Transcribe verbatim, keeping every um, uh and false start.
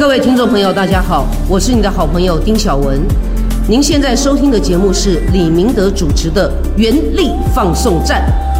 各位听众朋友，大家好，我是你的好朋友丁晓雯。您现在收听的节目是李明德主持的《原力放送站》。